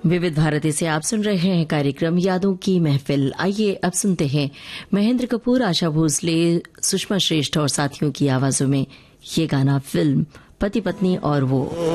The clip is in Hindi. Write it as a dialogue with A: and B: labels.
A: विविध भारती से आप सुन रहे हैं कार्यक्रम यादों की महफिल। आइए अब सुनते हैं महेंद्र कपूर, आशा भोसले, सुषमा श्रेष्ठ और साथियों की आवाजों में ये गाना फिल्म पति पत्नी और वो।